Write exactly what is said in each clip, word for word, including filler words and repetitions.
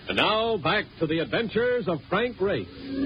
And now, back to the adventures of Frank Race.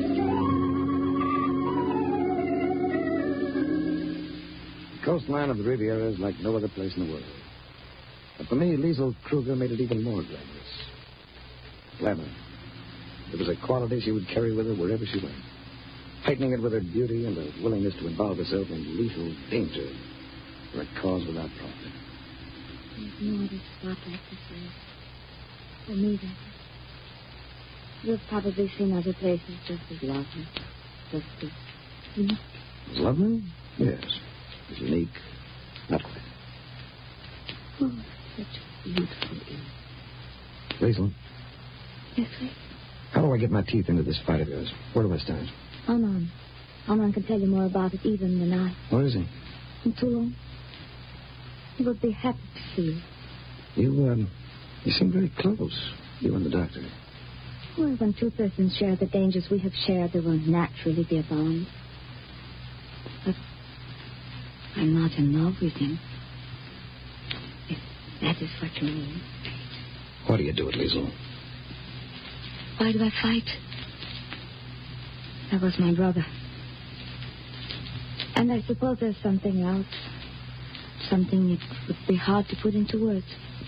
The coastline of the Riviera is like no other place in the world. But for me, Liesl Kruger made it even more glamorous. Glamour. It was a quality she would carry with her wherever she went, heightening it with her beauty and a willingness to involve herself in lethal danger for a cause without profit. There's no other spot like this place. For me, that is. You've probably seen other places just as lovely, just as unique. As lovely? Yes. As unique? Not quite. Oh, such a beautiful inn. Liesl, Yes, sir? how do I get my teeth into this fight of yours? Where do I start? Armand. Armand can tell you more about it even than I. Where is he? In Toulon. He would be happy to see you. You, um, you seem very close, you and the doctor. Well, when two persons share the dangers we have shared, there will naturally be a bond. But I'm not in love with him. If that is what you mean. Why do you do it, Liesl? Why do I fight? That was my brother. And I suppose there's something else. Something it would be hard to put into words.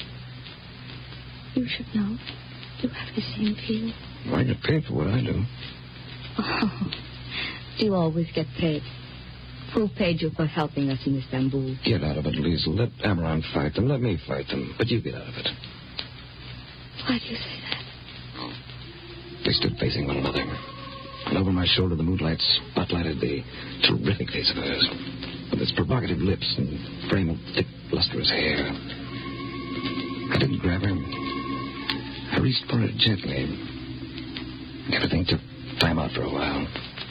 You should know. You have the same feeling. Well, I get paid for what I do. Oh, you always get paid. Who paid you for helping us in Istanbul? Get out of it, Liesl. Let Amaran fight them. Let me fight them. But you get out of it. Why do you say that? They stood facing one another. And over my shoulder, the moonlight spotlighted the terrific face of hers, with its provocative lips and frame of thick, lustrous hair. I didn't grab her. I reached for her gently. Everything took time out for a while.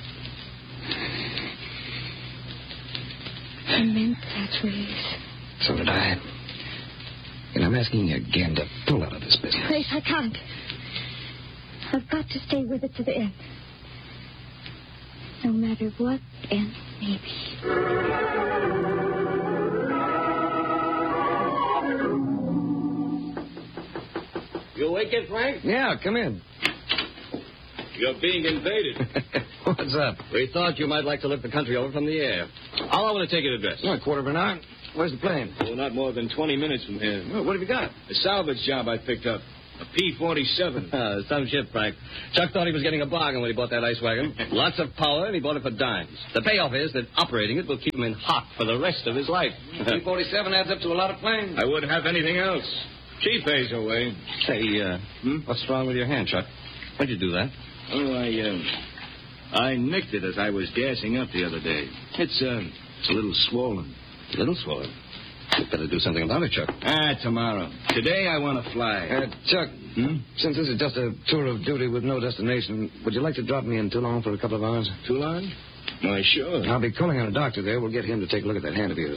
I meant that, Race. So did I. And I'm asking you again to pull out of this business. Race, I can't. I've got to stay with it to the end. No matter what end may be. You awake yet, Frank? Yeah, come in. You're being invaded. What's up? We thought you might like to look the country over from the air. How long will it take you to dress? Oh, a quarter of an hour. Where's the plane? Oh, not more than twenty minutes from here. Oh, what have you got? A salvage job I picked up. A P forty-seven. Uh, some ship, Frank. Chuck thought he was getting a bargain when he bought that ice wagon. Lots of power, and he bought it for dimes. The payoff is that operating it will keep him in hock for the rest of his life. P forty-seven adds up to a lot of planes. I wouldn't have anything else. She pays her way. Say, uh, hmm? what's wrong with your hand, Chuck? Why'd you do that? Oh, I, uh, I nicked it as I was gassing up the other day. It's, uh, it's a little swollen. A little swollen. You'd better do something about it, Chuck. Ah, tomorrow. Today I want to fly. Uh, Chuck, Hmm? since this is just a tour of duty with no destination, would you like to drop me in Toulon for a couple of hours? Toulon? Why, sure. I'll be calling on a doctor there. We'll get him to take a look at that hand of yours.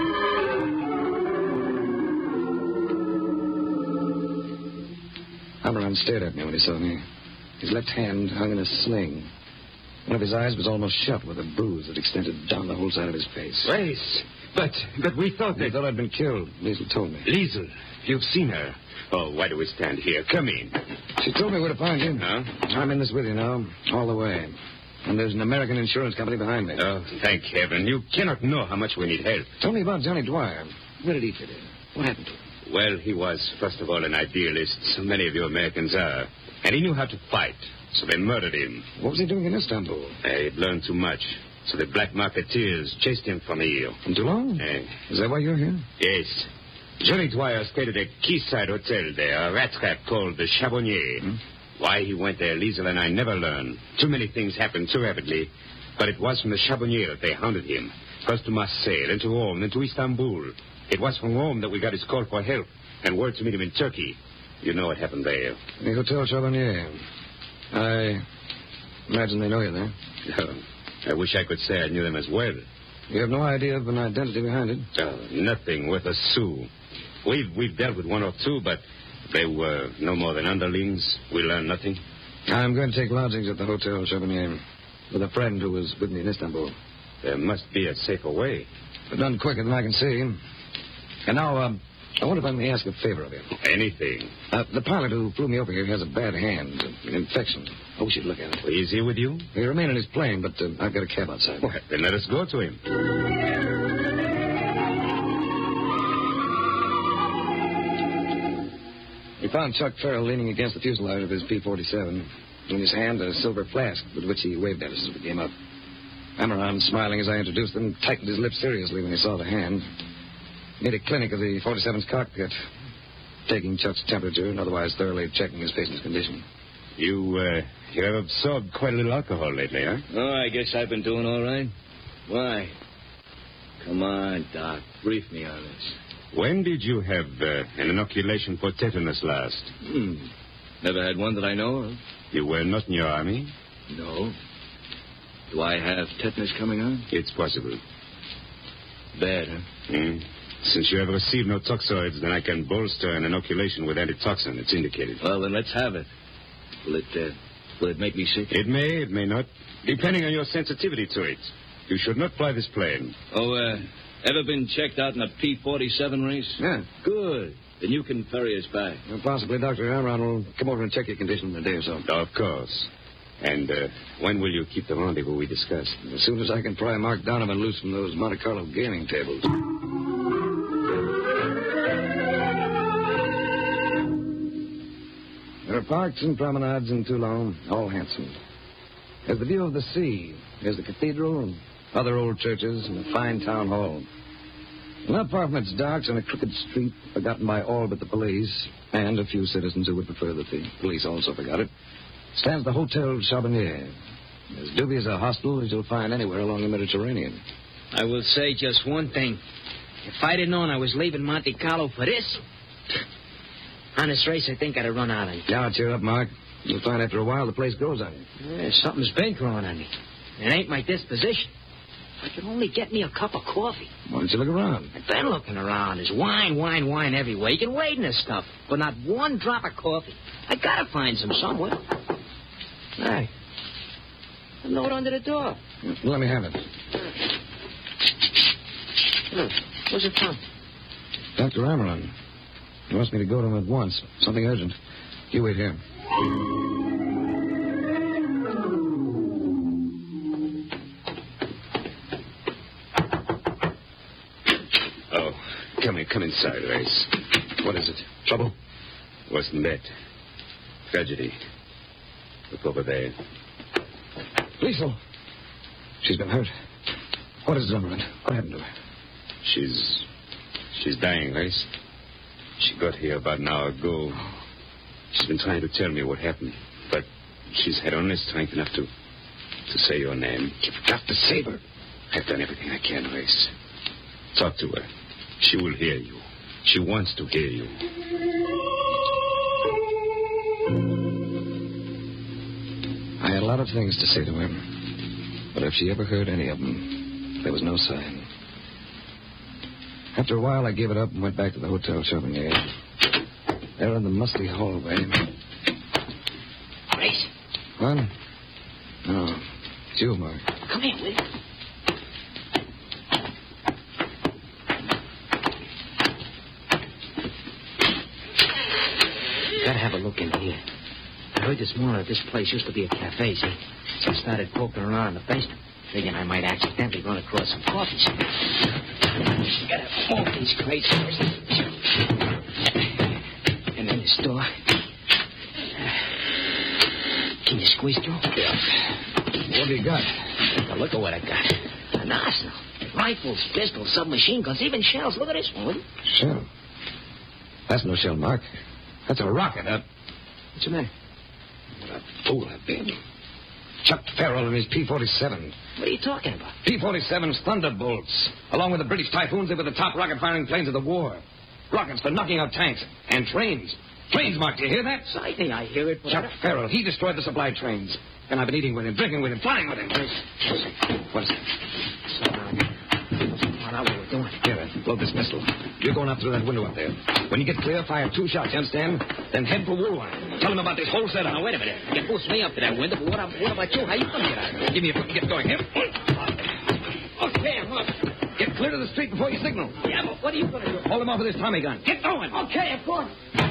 Amaran stared at me when he saw me. His left hand hung in a sling. One of his eyes was almost shut with a bruise that extended down the whole side of his face. Race. But, but we thought They that... thought I'd been killed. Liesl told me. Liesl, you've seen her. Oh, why do we stand here? Come in. She told me where to find you. Huh? I'm in this with you now, all the way. And there's an American insurance company behind me. Oh, thank heaven. You cannot know how much we need help. Tell me about Johnny Dwyer. Where did he fit in? What happened to him? Well, he was, first of all, an idealist. So many of you Americans are. And he knew how to fight. So they murdered him. What was he doing in Istanbul? He'd learned too much. So the black marketeers chased him from here. From Toulon? Eh, Is that why you're here? yes. Johnny Dwyer stayed at a quayside hotel there, a rat trap called the Charbonnier. Hmm? Why he went there, Liesl and I never learned. Too many things happened too rapidly. But it was from the Charbonnier that they hounded him. First to Marseille, then to Rome, then to Istanbul. It was from Rome that we got his call for help and word to meet him in Turkey. You know what happened there. The Hotel Charbonnier. I imagine they know you there. I wish I could say I knew them as well. You have no idea of an identity behind it? Uh, nothing worth a sou. We've, we've dealt with one or two, but they were no more than underlings. We learned nothing. I'm going to take lodgings at the Hotel Charbonnier with a friend who was with me in Istanbul. There must be a safer way. But none quicker than I can see. And now, uh, I wonder if I may ask a favor of you. Anything. Uh, the pilot who flew me over here has a bad hand, an infection. I wish you'd look at it. Well, he's here with you? He remained in his plane, but uh, I've got a cab outside. Well, then let us go to him. We found Chuck Farrell leaning against the fuselage of his P forty-seven. In his hand, a silver flask with which he waved at us as we came up. Amaran, smiling as I introduced him, tightened his lips seriously when he saw the hand. Made a clinic of the forty-seven's cockpit, taking Chuck's temperature and otherwise thoroughly checking his patient's condition. You, uh, you have absorbed quite a little alcohol lately, huh? Oh, I guess I've been doing all right. Why? Come on, Doc. Brief me on this. When did you have uh, an inoculation for tetanus last? Hmm. Never had one that I know of. You were not in your army? No. Do I have tetanus coming on? It's possible. Bad, huh? Hmm. Since you have received no toxoids, then I can bolster an inoculation with antitoxin. It's indicated. Well, then let's have it. Will it, uh, will it make me sick? It may, it may not, depending on your sensitivity to it. You should not fly this plane. Oh, uh, ever been checked out in a P forty-seven race? Yeah. Good. Then you can ferry us back. Well, possibly Doctor Amaran will come over and check your condition in a day or so. Of course. And uh, when will you keep the rendezvous we discussed? As soon as I can pry Mark Donovan loose from those Monte Carlo gaming tables. There are parks and promenades in Toulon, all handsome. There's the view of the sea. There's the cathedral and other old churches and a fine town hall. Not far from its docks on a crooked street, forgotten by all but the police, and a few citizens who would prefer that the police also forgot it, stands the Hotel Charbonnier. As dubious a hostel as you'll find anywhere along the Mediterranean. I will say just one thing. If I'd have known I was leaving Monte Carlo for this, on this race, I think I'd have run out on you. Now, cheer up, Mark. You'll find after a while the place grows on you. Yeah, something's been growing on me. It ain't my disposition. If I could only get me a cup of coffee. Why don't you look around? I've been looking around. There's wine, wine, wine everywhere. You can wade in this stuff, but not one drop of coffee. I gotta find some somewhere. Hey, a note under the door. Let me have it. Look, where's it from? Doctor Amaran. He wants me to go to him at once. Something urgent. You wait here. Oh, come in, come inside, Race. What is it? Trouble? Wasn't that? Tragedy. Look over there. Liesel. She's been hurt. What is it, Amaran? What happened to her? She's... She's dying, Race. She got here about an hour ago. She's been trying to tell me what happened, but she's had only strength enough to to say your name. You've got to save her. I've done everything I can, Race. Talk to her. She will hear you. She wants to hear you. I had a lot of things to say to her, but if she ever heard any of them, there was no sign. After a while, I gave it up and went back to the Hotel Charbonnier. There in the musty hallway. Grace. What? No. It's you, Mark. Come here, will you? Gotta have a look in here. I heard this morning that this place used to be a cafe, see? So I started poking around in the basement, thinking I might accidentally run across some coffee shops. Gotta open these crates first. And then this door. Can you squeeze through? Yeah. What have you got? Take a look at what I got. An arsenal. Rifles, pistols, submachine guns, even shells. Look at this one, will you? Shell. That's no shell, Mark. That's a rocket. Uh, What's the matter? what a fool I've been. Chuck Farrell and his P forty-seven. What are you talking about? P forty-seven's Thunderbolts. Along with the British Typhoons, they were the top rocket-firing planes of the war. Rockets for knocking out tanks and trains. Trains, Mark, do you hear that? Exciting, I hear it. But Chuck I don't- Farrell, he destroyed the supply trains. And I've been eating with him, drinking with him, flying with him. What is it? So, uh, find out what we're doing. Here, load this pistol. You're going up through that window up there. When you get clear, fire two shots, you understand? Then head for Woolwine. Tell him about this whole setup. Now, wait a minute. You boost me up to that window, but what, what about you? How you going to get out of it? Give me a foot and get going here. Okay, I'm up. Get clear to the street before you signal. Yeah, but what are you going to do? Hold him off with his Tommy gun. Get going. Okay, of course.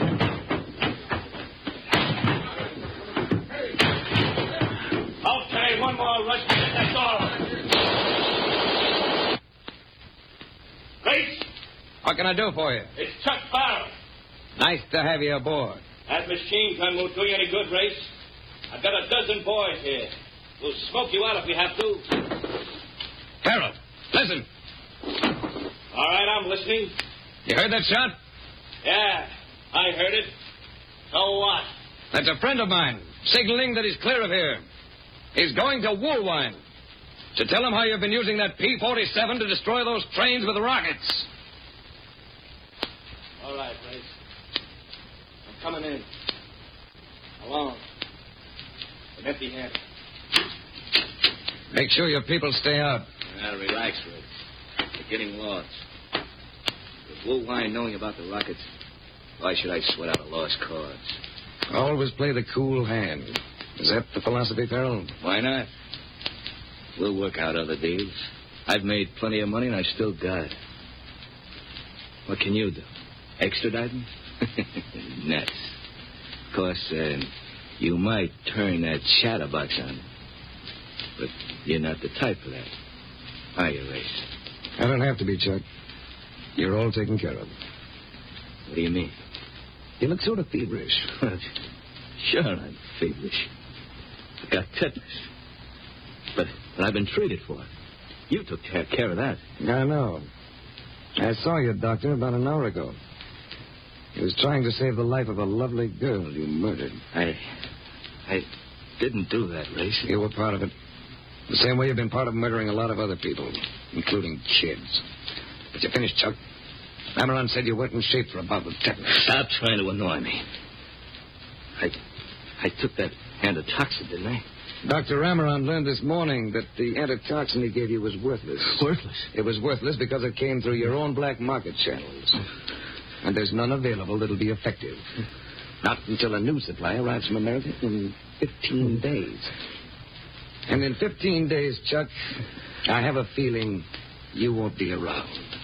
Okay, one more rush to get that door. Grace, What can I do for you? it's Chuck Farrell. Nice to have you aboard. That machine gun won't do you any good, Race. I've got a dozen boys here. We'll smoke you out if we have to. Harold, listen. All right, I'm listening. You heard that shot? Yeah, I heard it. So what? That's a friend of mine, signaling that he's clear of here. He's going to Woolwine to tell him how you've been using that P forty-seven to destroy those trains with rockets. All right, Race. I'm coming in. Along. With empty handed. Make sure your people stay out. Now, relax, Rick. You're getting lost. With Woolwine knowing about the rockets, why should I sweat out a lost cause? Always play the cool hand. Is that the philosophy, Farrell? Why not? We'll work out other deals. I've made plenty of money, and I've still got it. What can you do? Extradite me? Nuts. Of course, uh, you might turn that chatterbox on me. But you're not the type for that. Are you, Race? I don't have to be, Chuck. You're all taken care of. What do you mean? You look sort of feverish. Sure, I'm feverish. I've got tetanus. But, but I've been treated for it. You took care of that. I know. I saw your doctor about an hour ago. He was trying to save the life of a lovely girl you murdered. I... I didn't do that, Race. You were part of it. The same way you've been part of murdering a lot of other people, including kids. But you finished, Chuck. Amaran said you weren't in shape for a bout with tetanus. Stop trying to annoy me. I... I took that antitoxin, didn't I? Doctor Amaran learned this morning that the antitoxin he gave you was worthless. Worthless? It was worthless because it came through your own black market channels. And there's none available that'll be effective. Not until a new supply arrives from America in fifteen days. And in fifteen days, Chuck, I have a feeling you won't be around.